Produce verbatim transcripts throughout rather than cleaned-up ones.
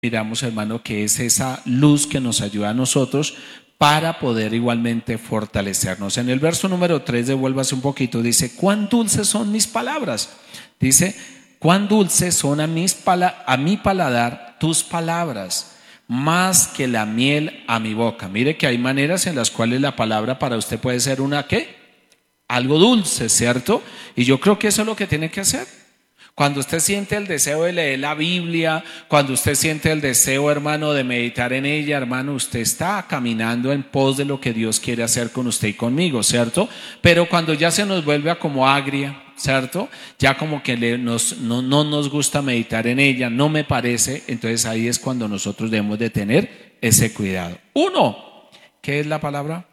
miramos, hermano, que es esa luz que nos ayuda a nosotros para poder igualmente fortalecernos. En el verso número tres, devuélvase un poquito, dice: cuán dulces son mis palabras. Dice: cuán dulces son a, mis pala- a mi paladar tus palabras, más que la miel a mi boca. Mire que hay maneras en las cuales la palabra para usted puede ser una ¿qué? Algo dulce, ¿cierto? Y yo creo que eso es lo que tiene que hacer. Cuando usted siente el deseo de leer la Biblia, cuando usted siente el deseo, hermano, de meditar en ella, hermano, usted está caminando en pos de lo que Dios quiere hacer con usted y conmigo, ¿cierto? Pero cuando ya se nos vuelve a como agria, ¿cierto? Ya como que le, nos, no, no nos gusta meditar en ella, no me parece, entonces ahí es cuando nosotros debemos de tener ese cuidado. Uno, ¿qué es la palabra?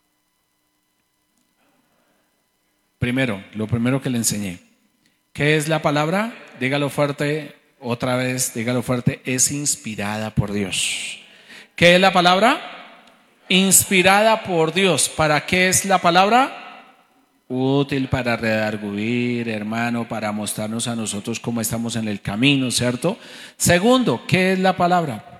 Primero, lo primero que le enseñé. ¿Qué es la palabra? Dígalo fuerte, otra vez, dígalo fuerte, es inspirada por Dios. ¿Qué es la palabra? Inspirada por Dios. ¿Para qué es la palabra? Útil para redarguir, hermano, para mostrarnos a nosotros cómo estamos en el camino, ¿cierto? Segundo, ¿qué es la palabra?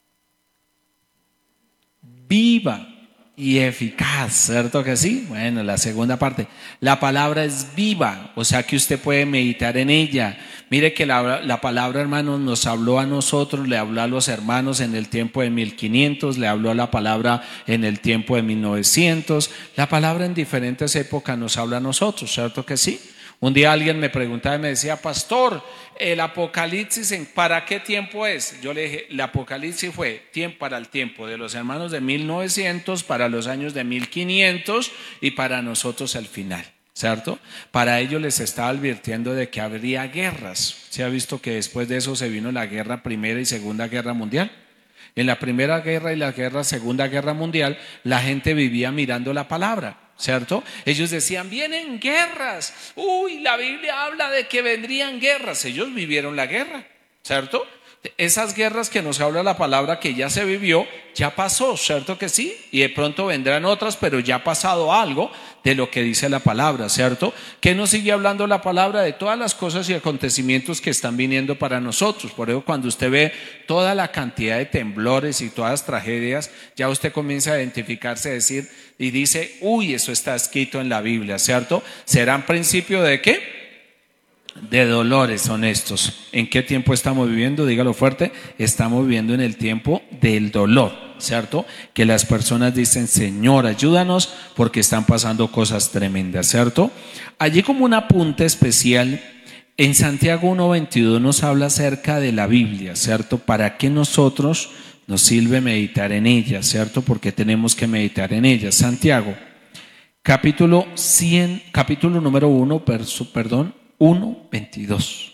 Viva y eficaz, ¿cierto que sí? Bueno, la segunda parte, la palabra es viva, o sea que usted puede meditar en ella. Mire que la, la palabra, hermanos, nos habló a nosotros, le habló a los hermanos en el tiempo de mil quinientos, le habló a la palabra en el tiempo de mil novecientos, la palabra en diferentes épocas nos habla a nosotros, ¿cierto que sí? Un día alguien me preguntaba y me decía: pastor, el Apocalipsis, ¿para qué tiempo es? Yo le dije: el Apocalipsis fue tiempo para el tiempo de los hermanos de mil novecientos, para los años de mil quinientos y para nosotros al final, ¿cierto? Para ellos les estaba advirtiendo de que habría guerras. ¿Se ha visto que después de eso se vino la guerra primera y segunda guerra mundial? En la primera guerra y la guerra, segunda guerra mundial, la gente vivía mirando la palabra, ¿cierto? Ellos decían: vienen guerras, uy, la Biblia habla de que vendrían guerras. Ellos vivieron la guerra, ¿cierto? Esas guerras que nos habla la palabra que ya se vivió, ya pasó, ¿cierto que sí? Y de pronto vendrán otras, pero ya ha pasado algo de lo que dice la palabra, ¿cierto? ¿Qué nos sigue hablando la palabra? De todas las cosas y acontecimientos que están viniendo para nosotros. Por eso cuando usted ve toda la cantidad de temblores y todas las tragedias, ya usted comienza a identificarse, a decir y dice: uy, eso está escrito en la Biblia, ¿cierto? ¿Serán principio de qué? De dolores son estos. ¿En qué tiempo estamos viviendo? Dígalo fuerte. Estamos viviendo en el tiempo del dolor, ¿cierto? Que las personas dicen: Señor, ayúdanos, porque están pasando cosas tremendas, ¿cierto? Allí, como un apunte especial, en Santiago uno veintidós nos habla acerca de la Biblia, ¿cierto? Para que nosotros nos sirve meditar en ella, ¿cierto? Porque tenemos que meditar en ella. Santiago, capítulo cien, capítulo número uno, perdón, uno veintidós.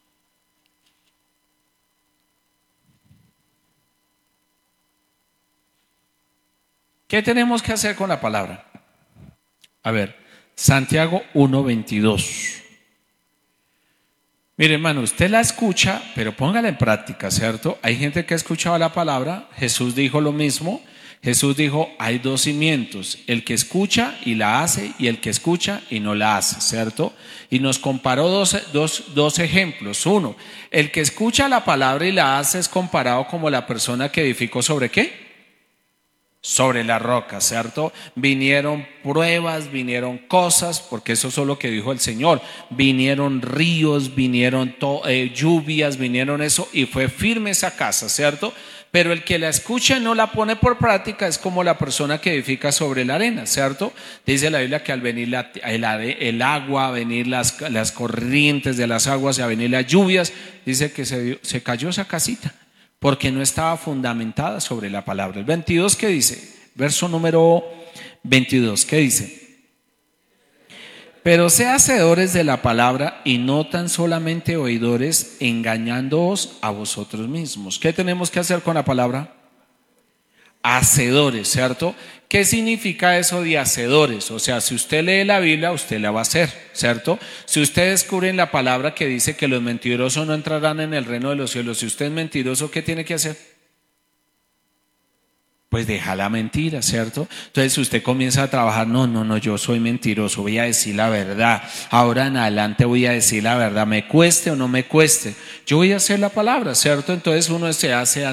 ¿Qué tenemos que hacer con la palabra? A ver, Santiago uno veintidós. Mire, hermano, usted la escucha, pero póngala en práctica, ¿cierto? Hay gente que ha escuchado la palabra. Jesús dijo lo mismo. Jesús dijo: hay dos cimientos, el que escucha y la hace, y el que escucha y no la hace, ¿cierto? Y nos comparó dos, dos, dos ejemplos. Uno, el que escucha la palabra y la hace es comparado como la persona que edificó ¿sobre qué? Sobre la roca, ¿cierto? Vinieron pruebas, vinieron cosas, porque eso es lo que dijo el Señor. Vinieron ríos, vinieron to, eh, lluvias, vinieron eso, y fue firme esa casa, ¿cierto? Pero el que la escucha y no la pone por práctica es como la persona que edifica sobre la arena, ¿cierto? Dice la Biblia que al venir la, el, el agua, a venir las, las corrientes de las aguas y a venir las lluvias, dice que se, se cayó esa casita, porque no estaba fundamentada sobre la palabra. El veintidós, ¿qué dice? Verso número veintidós, ¿qué dice? Pero sé hacedores de la palabra y no tan solamente oidores, engañándoos a vosotros mismos. ¿Qué tenemos que hacer con la palabra? Hacedores, ¿cierto? ¿Qué significa eso de hacedores? O sea, si usted lee la Biblia, usted la va a hacer, ¿cierto? Si usted descubre en la palabra que dice que los mentirosos no entrarán en el reino de los cielos, si usted es mentiroso, ¿qué tiene que hacer? pues deja la mentira, ¿cierto? Entonces usted comienza a trabajar, no, no, no, yo soy mentiroso, voy a decir la verdad, ahora en adelante voy a decir la verdad, me cueste o no me cueste, yo voy a hacer la palabra, ¿cierto? Entonces uno se hace